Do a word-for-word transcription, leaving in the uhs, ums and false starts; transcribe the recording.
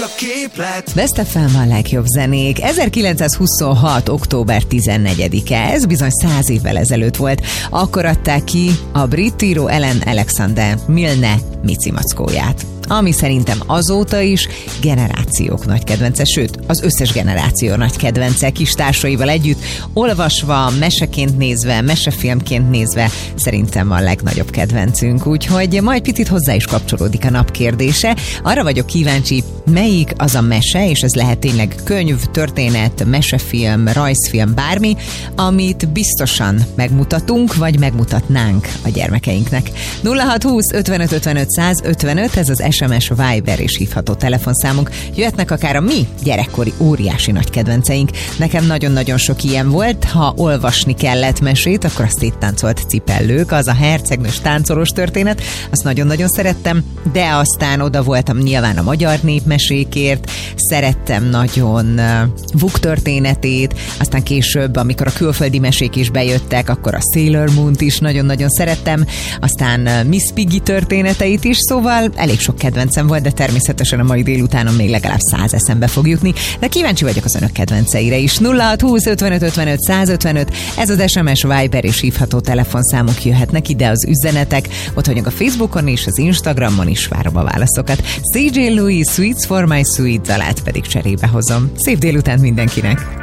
Best ef em a legjobb zenék. ezerkilencszázhuszonhat. október tizennegyedike. Ez bizony száz évvel ezelőtt volt. Akkor adták ki a brit író Ellen Alexander Milne Mici Mackóját, ami szerintem azóta is generációk nagy kedvence, sőt, az összes generáció nagy kedvence, kis társaival együtt, olvasva, meseként nézve, mesefilmként nézve, szerintem a legnagyobb kedvencünk, úgyhogy majd picit hozzá is kapcsolódik a nap kérdése. Arra vagyok kíváncsi, melyik az a mese, és ez lehet tényleg könyv, történet, mesefilm, rajzfilm, bármi, amit biztosan megmutatunk, vagy megmutatnánk a gyermekeinknek. nulla hat húsz ötvenöt ötvenöt százötvenöt, ez az es em es, Viber és hívható telefonszámunk. Jöhetnek akár a mi gyerekkori óriási nagy kedvenceink. Nekem nagyon-nagyon sok ilyen volt. Ha olvasni kellett mesét, akkor a széttáncolt cipellők, az a hercegnős táncolós történet, azt nagyon-nagyon szerettem, de aztán oda voltam nyilván a magyar népmesékért, szerettem nagyon uh, Vuk történetét, aztán később, amikor a külföldi mesék is bejöttek, akkor a Sailor Moont is nagyon-nagyon szerettem, aztán uh, Miss Piggy történeteit is, szóval elég sok kedvencem volt, de természetesen a mai délutánon még legalább száz eszembe fog jutni, de kíváncsi vagyok az önök kedvenceire is. nulla hat húsz ötvenöt ötvenöt százötvenöt, ez az es em es, Viber és hívható telefonszámok, jöhetnek ide az üzenetek, ott vagyunk a Facebookon és az Instagramon is, várom a válaszokat. cé jé Louis, Sweets for my sweet, dalát pedig cserébe hozom. Szép délután mindenkinek!